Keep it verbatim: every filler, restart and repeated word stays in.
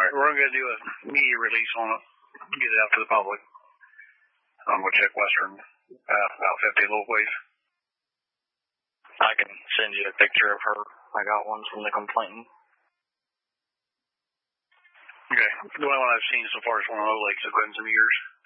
right, we're going to do a media release on it, get it out to the public. I'm going to check Western uh, about fifty little ways. I can send you a picture of her. I got one from the complainant. Okay. The only one I've seen so far is one of those lakes that been some years.